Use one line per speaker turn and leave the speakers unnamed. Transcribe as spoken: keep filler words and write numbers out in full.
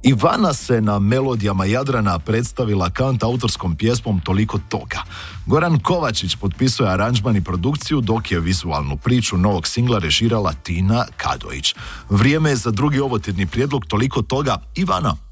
Ivana se na melodijama Jadrana predstavila kant autorskom pjesmom Toliko toga. Goran Kovačić potpisuje aranžman i produkciju, dok je vizualnu priču novog singla režirala Tina Kadojić. Vrijeme je za drugi ovotjedni prijedlog Toliko toga. Ivana.